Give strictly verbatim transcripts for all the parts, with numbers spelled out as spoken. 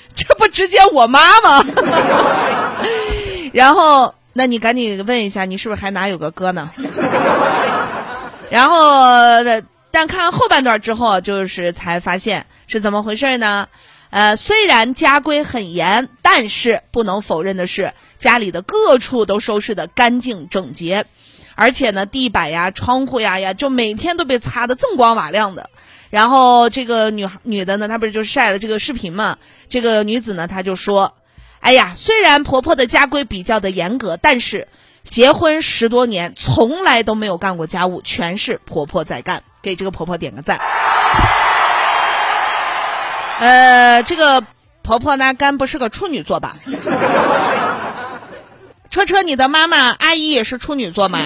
这不直接我妈吗？然后那你赶紧问一下，你是不是还哪有个哥呢？然后但看后半段之后，就是才发现是怎么回事呢？呃，虽然家规很严，但是不能否认的是，家里的各处都收拾得干净整洁，而且呢，地板呀、窗户呀呀，就每天都被擦得锃光瓦亮的。然后这个女女的呢，她不是就晒了这个视频嘛？这个女子呢，她就说：“哎呀，虽然婆婆的家规比较的严格，但是结婚十多年，从来都没有干过家务，全是婆婆在干。”给这个婆婆点个赞。呃，这个婆婆呢，该不是个处女座吧？车车，你的妈妈阿姨也是处女座吗？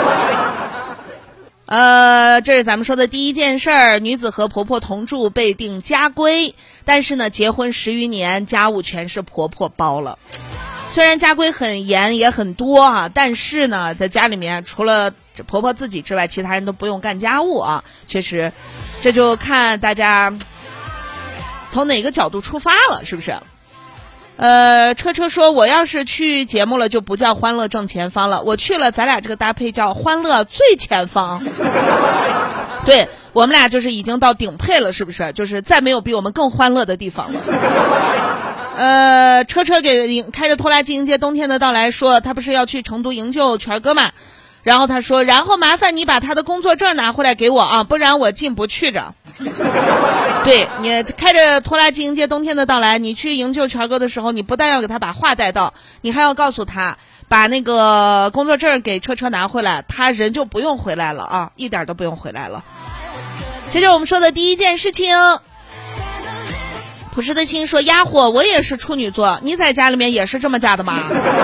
呃，这是咱们说的第一件事儿，女子和婆婆同住，被定家规，但是呢，结婚十余年，家务全是婆婆包了。虽然家规很严也很多啊，但是呢，在家里面除了婆婆自己之外，其他人都不用干家务啊。确实，这就看大家从哪个角度出发了，是不是？呃，车车说，我要是去节目了，就不叫欢乐正前方了，我去了，咱俩这个搭配叫欢乐最前方。对，我们俩就是已经到顶配了，是不是？就是再没有比我们更欢乐的地方了。呃，车车给开着拖拉机迎接冬天的到来，说他不是要去成都营救权哥嘛？然后他说，然后麻烦你把他的工作证拿回来给我啊，不然我进不去着。对，你开着拖拉机迎接冬天的到来，你去营救权哥的时候，你不但要给他把话带到，你还要告诉他把那个工作证给车车拿回来，他人就不用回来了啊，一点都不用回来了。这就是我们说的第一件事情。朴实的心说，丫鬟，我也是处女座，你在家里面也是这么嫁的吗？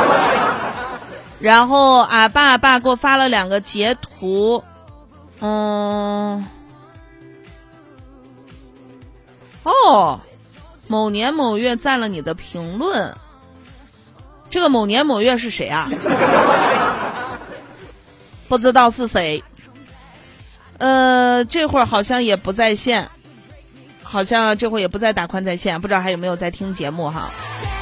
然后啊，爸爸给我发了两个截图，嗯，哦，某年某月赞了你的评论，这个某年某月是谁啊？不知道是谁，呃，这会儿好像也不在线。好像这会也不在打宽在线，不知道还有没有在听节目哈。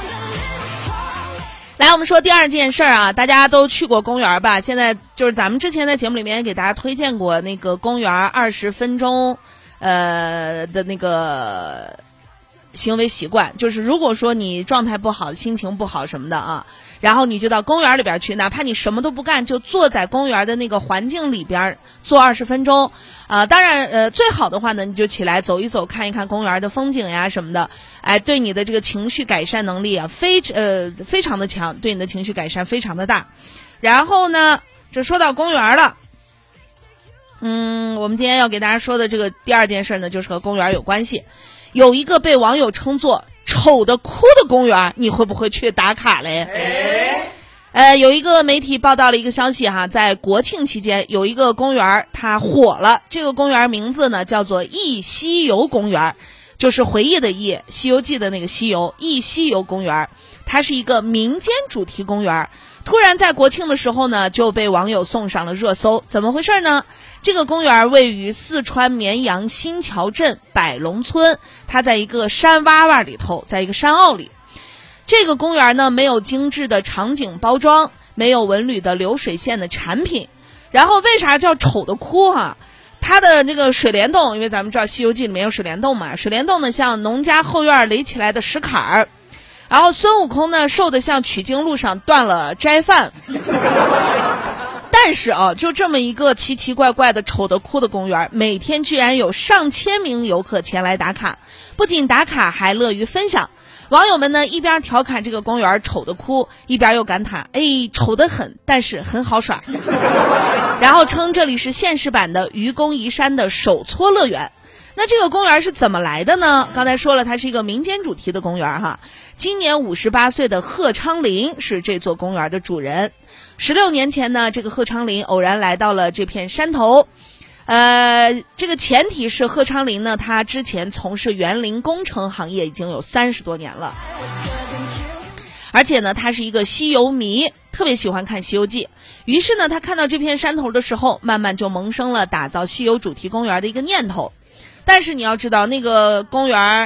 来，我们说第二件事啊，大家都去过公园吧？现在就是咱们之前在节目里面也给大家推荐过那个公园二十分钟，呃的那个行为习惯，就是如果说你状态不好、心情不好什么的啊，然后你就到公园里边去，哪怕你什么都不干，就坐在公园的那个环境里边坐二十分钟。啊，当然，呃，最好的话呢，你就起来走一走，看一看公园的风景呀什么的，哎，对你的这个情绪改善能力啊，非呃非常的强，对你的情绪改善非常的大。然后呢，这说到公园了，嗯，我们今天要给大家说的这个第二件事呢，就是和公园有关系。有一个被网友称作丑的哭的公园，你会不会去打卡嘞？哎呃，有一个媒体报道了一个消息哈，在国庆期间有一个公园它火了，这个公园名字呢叫做忆西游公园，就是回忆的忆，西游记的那个西游，忆西游公园，它是一个民间主题公园。突然在国庆的时候呢，就被网友送上了热搜，怎么回事呢？这个公园位于四川绵阳新桥镇百龙村，它在一个山洼洼里头，在一个山坳里。这个公园呢，没有精致的场景包装，没有纹理的流水线的产品。然后为啥叫丑的哭啊？它的那个水帘洞，因为咱们知道《西游记》里面有水帘洞嘛，水帘洞呢像农家后院垒起来的石坎儿。然后孙悟空呢瘦得像取经路上断了斋饭。但是啊，就这么一个奇奇怪怪的丑的哭的公园，每天居然有上千名游客前来打卡，不仅打卡还乐于分享。网友们呢一边调侃这个公园丑的哭，一边又感叹，哎，丑得很，但是很好耍。然后称这里是现实版的愚公移山的手搓乐园。那这个公园是怎么来的呢？刚才说了，它是一个民间主题的公园哈。今年五十八岁的贺昌林是这座公园的主人。十六年前呢，这个贺昌林偶然来到了这片山头。呃，这个前提是贺昌林呢，他之前从事园林工程行业已经有三十多年了，而且呢，他是一个西游迷，特别喜欢看《西游记》。于是呢，他看到这片山头的时候，慢慢就萌生了打造西游主题公园的一个念头。但是你要知道，那个公园，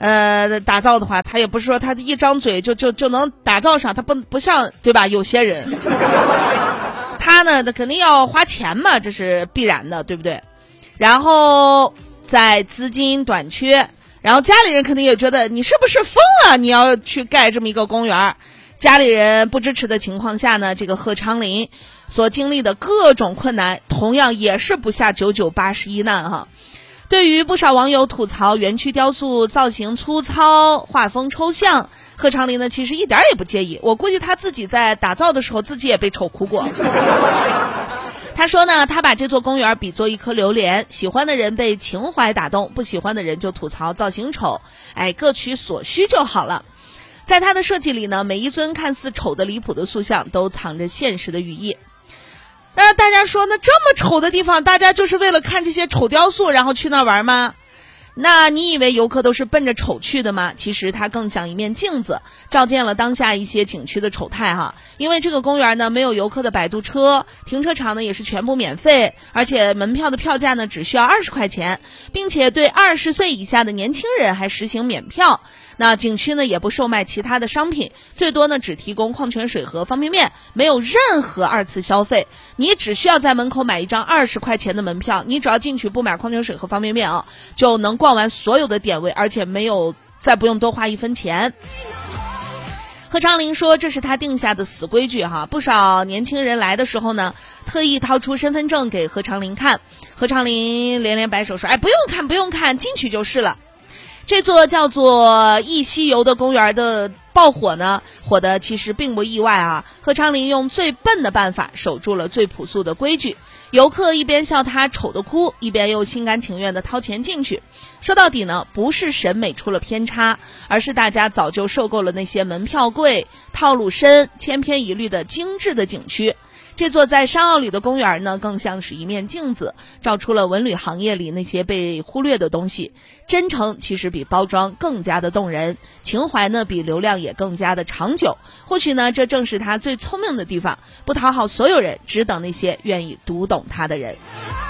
呃打造的话，他也不是说他一张嘴就就就能打造上，他不不像对吧？有些人，他呢肯定要花钱嘛，这是必然的，对不对？然后在资金短缺，然后家里人肯定也觉得你是不是疯了？你要去盖这么一个公园，家里人不支持的情况下呢，这个贺昌龄所经历的各种困难，同样也是不下九九八十一难哈。对于不少网友吐槽园区雕塑造型粗糙、画风抽象，贺昌龄呢其实一点也不介意。我估计他自己在打造的时候，自己也被丑哭过。他说呢，他把这座公园比作一颗榴莲，喜欢的人被情怀打动，不喜欢的人就吐槽造型丑，哎，各取所需就好了。在他的设计里呢，每一尊看似丑的离谱的塑像都藏着现实的寓意。那大家说，那这么丑的地方，大家就是为了看这些丑雕塑然后去那玩吗？那你以为游客都是奔着丑去的吗？其实它更像一面镜子，照见了当下一些景区的丑态哈。因为这个公园呢没有游客的摆渡车，停车场呢也是全部免费，而且门票的票价呢只需要二十块钱，并且对二十岁以下的年轻人还实行免票。那景区呢也不售卖其他的商品，最多呢只提供矿泉水和方便面，没有任何二次消费。你只需要在门口买一张二十块钱的门票，你只要进去不买矿泉水和方便面啊，就能逛完所有的点位，而且没有再不用多花一分钱。贺昌龄说这是他定下的死规矩哈，不少年轻人来的时候呢，特意掏出身份证给贺昌龄看，贺昌龄连连摆手说，哎，不用看不用看，进去就是了。这座叫做忆西游的公园的爆火呢，火的其实并不意外啊。贺昌龄用最笨的办法守住了最朴素的规矩，游客一边笑他丑的哭，一边又心甘情愿的掏钱进去。说到底呢，不是审美出了偏差，而是大家早就受够了那些门票贵、套路深、千篇一律的精致的景区。这座在山坳里的公园呢，更像是一面镜子，照出了文旅行业里那些被忽略的东西。真诚其实比包装更加的动人，情怀呢比流量也更加的长久。或许呢，这正是他最聪明的地方，不讨好所有人，只等那些愿意读懂他的人。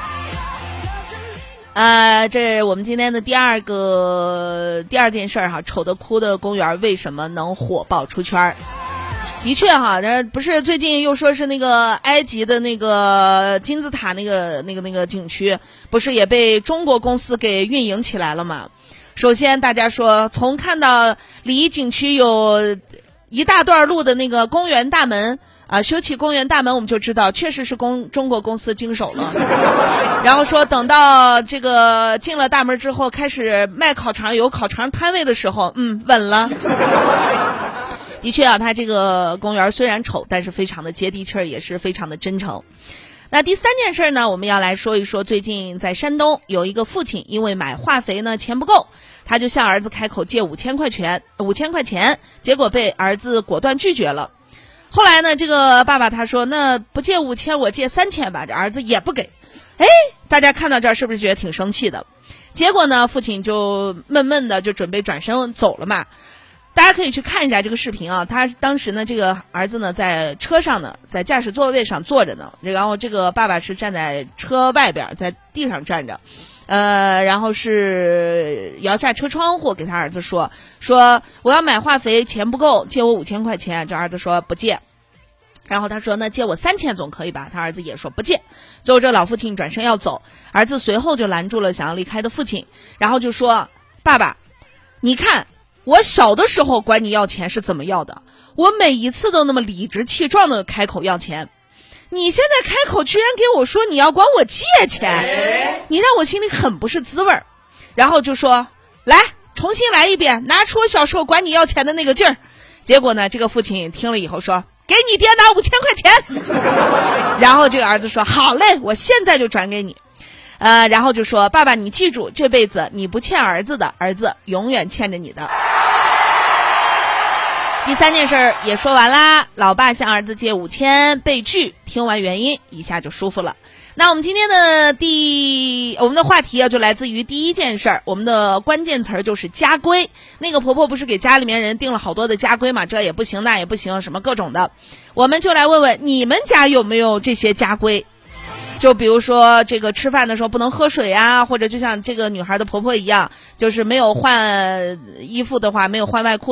呃，这我们今天的第二个第二件事儿哈，丑的哭的公园为什么能火爆出圈？的确哈，这不是最近又说是那个埃及的那个金字塔那个那个那个景区，不是也被中国公司给运营起来了吗？首先大家说，从看到离景区有一大段路的那个公园大门啊，修起公园大门，我们就知道确实是公中国公司经手了。然后说等到这个进了大门之后，开始卖烤肠，有烤肠摊位的时候，嗯，稳了。的确啊，它这个公园虽然丑，但是非常的接地气儿，也是非常的真诚。那第三件事呢，我们要来说一说，最近在山东有一个父亲因为买化肥呢钱不够，他就向儿子开口借五千块钱，五千块钱，结果被儿子果断拒绝了。后来呢，这个爸爸他说，那不借五千，我借三千吧，这儿子也不给。哎，大家看到这儿是不是觉得挺生气的？结果呢，父亲就闷闷的就准备转身走了嘛。大家可以去看一下这个视频啊，他当时呢，这个儿子呢在车上呢，在驾驶座位上坐着呢，然后这个爸爸是站在车外边，在地上站着，呃，然后是摇下车窗户给他儿子说，说我要买化肥，钱不够，借我五千块钱。这儿子说不借，然后他说那借我三千总可以吧？他儿子也说不借。最后这老父亲转身要走，儿子随后就拦住了想要离开的父亲，然后就说，爸爸，你看我小的时候管你要钱是怎么要的，我每一次都那么理直气壮的开口要钱，你现在开口居然给我说你要管我借钱，你让我心里很不是滋味儿。然后就说，来重新来一遍，拿出我小时候管你要钱的那个劲儿。结果呢，这个父亲听了以后说，给你爹拿五千块钱。然后这个儿子说，好嘞，我现在就转给你。呃，然后就说，爸爸你记住，这辈子你不欠儿子的，儿子永远欠着你的。第三件事也说完啦，老爸向儿子借五千被拒，听完原因一下就舒服了。那我们今天的第我们的话题啊，就来自于第一件事儿，我们的关键词就是家规。那个婆婆不是给家里面人定了好多的家规嘛，这也不行那也不行，什么各种的，我们就来问问你们家有没有这些家规。 就比如说这个吃饭的时候不能喝水啊，或者就像这个女孩的婆婆一样，就是没有换衣服的话，没有换外裤